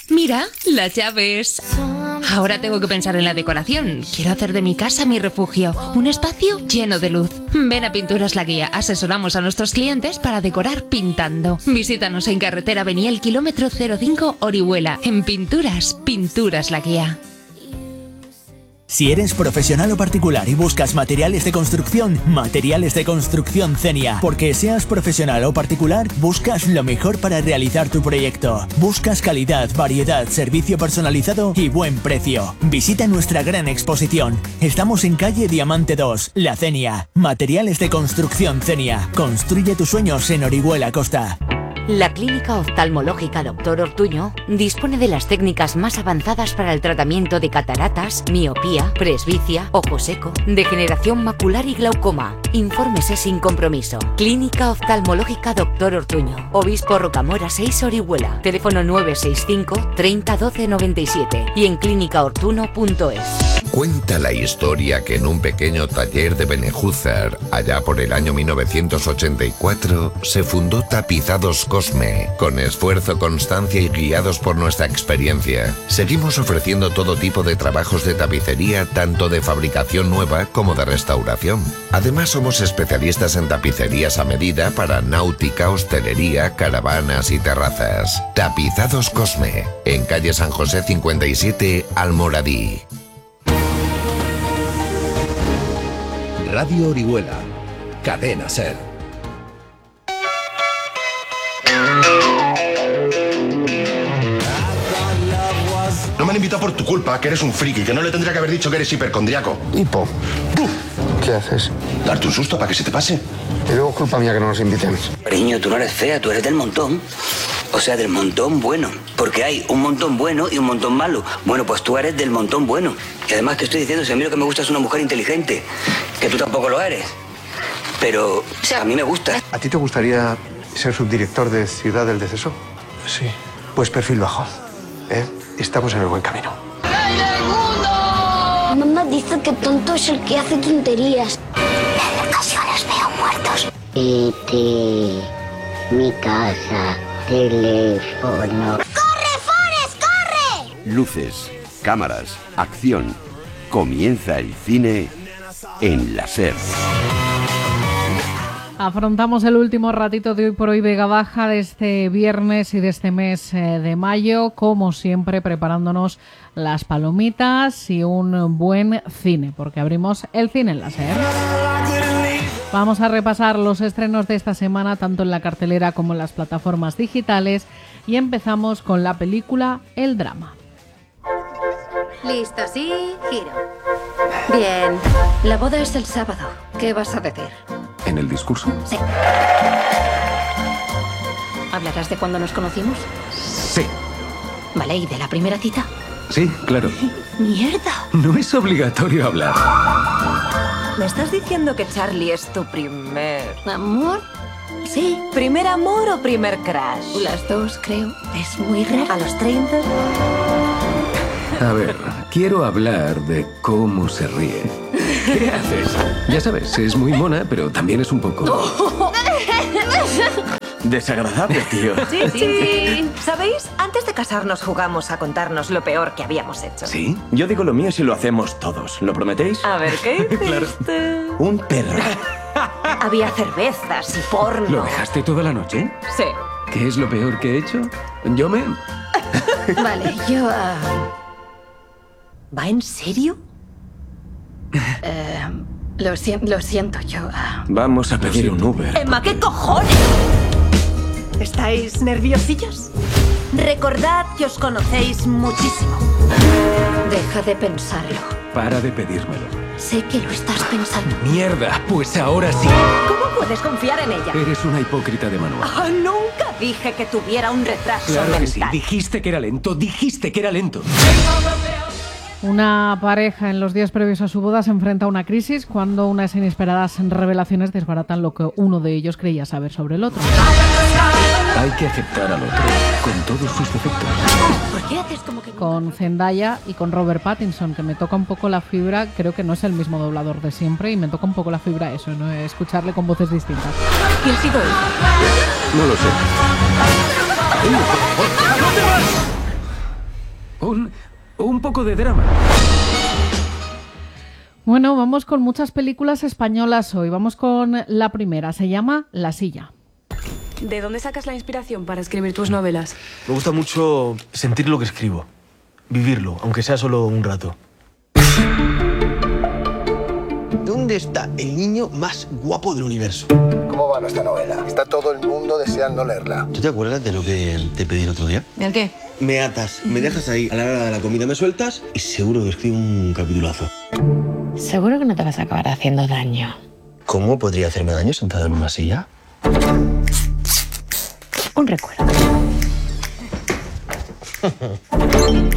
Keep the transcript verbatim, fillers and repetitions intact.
Mira, las llaves. Ahora tengo que pensar en la decoración. Quiero hacer de mi casa mi refugio, un espacio lleno de luz. Ven a Pinturas La Guía. Asesoramos a nuestros clientes para decorar pintando. Visítanos en carretera Beniel, kilómetro cero cinco, Orihuela. En Pinturas, Pinturas La Guía. Si eres profesional o particular y buscas materiales de construcción, Materiales de Construcción Zenia. Porque seas profesional o particular, buscas lo mejor para realizar tu proyecto. Buscas calidad, variedad, servicio personalizado y buen precio. Visita nuestra gran exposición. Estamos en calle Diamante dos, La Zenia. Materiales de Construcción Zenia. Construye tus sueños en Orihuela Costa. La Clínica Oftalmológica Doctor Ortuño dispone de las técnicas más avanzadas para el tratamiento de cataratas, miopía, presbicia, ojo seco, degeneración macular y glaucoma. Infórmese sin compromiso. Clínica Oftalmológica Doctor Ortuño. Obispo Rocamora seis, Orihuela. Teléfono nueve seis cinco, treinta, doce, noventa y siete y en clínica ortuno punto es. Cuenta la historia que en un pequeño taller de Benejúzar, allá por el año mil novecientos ochenta y cuatro, se fundó Tapizados Cosme. Con esfuerzo, constancia y guiados por nuestra experiencia, seguimos ofreciendo todo tipo de trabajos de tapicería, tanto de fabricación nueva como de restauración. Además, somos especialistas en tapicerías a medida para náutica, hostelería, caravanas y terrazas. Tapizados Cosme, en calle San José cincuenta y siete, Almoradí. Radio Orihuela, Cadena Ser. No me han invitado por tu culpa, que eres un friki, que no le tendría que haber dicho que eres hipercondriaco. Hipo. ¿Qué haces? Darte un susto para que se te pase. Y luego es culpa mía que no nos inviten. Cariño, tú no eres fea, tú eres del montón. O sea, del montón bueno. Porque hay un montón bueno y un montón malo. Bueno, pues tú eres del montón bueno. Y además te estoy diciendo, si a mí lo que me gusta es una mujer inteligente, que tú tampoco lo eres. Pero, o sea, a mí me gusta. ¿A ti te gustaría ser subdirector de Ciudad del Deceso? Sí. Pues perfil bajo. ¿Eh? Estamos en el buen camino. Mamá dice que tonto es el que hace tonterías. En ocasiones veo muertos. E T, mi casa, teléfono. ¡Corre, Forrest, corre! Luces, cámaras, acción. Comienza el cine en la SER. Afrontamos el último ratito de Hoy por Hoy Vega Baja de este viernes y de este mes de mayo, como siempre preparándonos las palomitas y un buen cine, porque abrimos el cine en la SER. Vamos a repasar los estrenos de esta semana, tanto en la cartelera como en las plataformas digitales, y empezamos con la película El Drama. Listo, sí, giro. Bien, la boda es el sábado. ¿Qué vas a decir? ¿En el discurso? Sí. ¿Hablarás de cuando nos conocimos? Sí. Vale, ¿y de la primera cita? Sí, claro. ¡Mierda! No es obligatorio hablar. ¿Me estás diciendo que Charlie es tu primer... ¿Amor? Sí. ¿Primer amor o primer crush? Las dos, creo. Es muy raro. ¿A los treinta? A ver, quiero hablar de cómo se ríe. ¿Qué haces? Ya sabes, es muy mona, pero también es un poco... desagradable, tío. Sí, sí, sí. ¿Sabéis? Antes de casarnos jugamos a contarnos lo peor que habíamos hecho. ¿Sí? Yo digo lo mío si lo hacemos todos. ¿Lo prometéis? A ver, ¿qué hiciste? Claro. Un perro. Había cervezas y porno. ¿Lo dejaste toda la noche? Sí. ¿Qué es lo peor que he hecho? Yo me... Vale, yo... Uh... ¿Va en serio? Eh, lo, si lo siento, yo... Uh... Vamos a pedir un Uber. Emma, ¿qué cojones? ¿Estáis nerviosillos? Recordad que os conocéis muchísimo. Deja de pensarlo. Para de pedírmelo. Sé que lo estás pensando. ¡Mierda! Pues ahora sí. ¿Cómo puedes confiar en ella? Eres una hipócrita de manual. Oh, nunca dije que tuviera un retraso Claro mental. que sí. Dijiste que era lento. Dijiste que era lento. Una pareja en los días previos a su boda se enfrenta a una crisis cuando unas inesperadas revelaciones desbaratan lo que uno de ellos creía saber sobre el otro. Hay que aceptar al otro, con todos sus defectos. ¿Por qué haces como que... Con Zendaya y con Robert Pattinson, que me toca un poco la fibra, creo que no es el mismo doblador de siempre, y me toca un poco la fibra eso, ¿no? Escucarle con voces distintas. ¿Quién ha sido él? No lo sé. Un, un poco de drama. Bueno, vamos con muchas películas españolas hoy. Vamos con la primera, se llama La silla. ¿De dónde sacas la inspiración para escribir tus novelas? Me gusta mucho sentir lo que escribo, vivirlo, aunque sea solo un rato. ¿Dónde está el niño más guapo del universo? ¿Cómo va nuestra novela? Está todo el mundo deseando leerla. ¿Tú te acuerdas de lo que te pedí el otro día? ¿El qué? Me atas, me dejas ahí, a la hora de la comida me sueltas y seguro que escribo un capitulazo. Seguro que no te vas a acabar haciendo daño. ¿Cómo podría hacerme daño sentado en una silla? Un recuerdo.